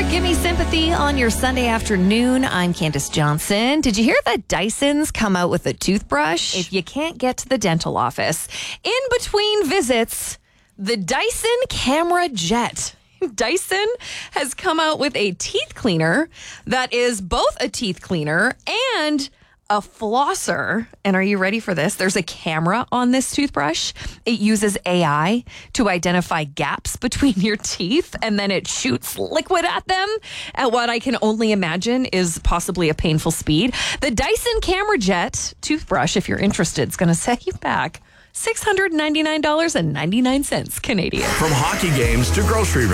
Give Me Sympathy on your Sunday afternoon. I'm Candace Johnson. Did you hear that Dyson's come out with a toothbrush? If you can't get to the dental office, in between visits, the Dyson Camera Jet. Dyson has come out with a teeth cleaner that is both a teeth cleaner and a flosser. And are you ready for this? There's a camera on this toothbrush. It uses AI to identify gaps between your teeth, and then it shoots liquid at them at what I can only imagine is possibly a painful speed. The Dyson Camera Jet toothbrush, if you're interested, is going to set you back $699.99 Canadian. From hockey games to grocery